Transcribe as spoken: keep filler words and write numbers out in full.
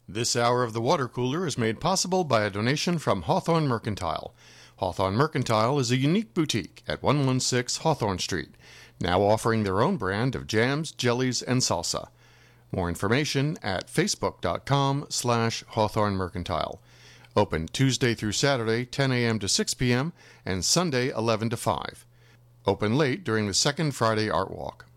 This hour of the Water Cooler is made possible by a donation from Hawthorne Mercantile. Hawthorne Mercantile is a unique boutique at one one six Hawthorne Street, now offering their own brand of jams, jellies, and salsa. More information at facebook.com slash Hawthorne Mercantile. Open Tuesday through Saturday, ten a.m. to six p.m., and Sunday, eleven to five. Open late during the second Friday Art Walk.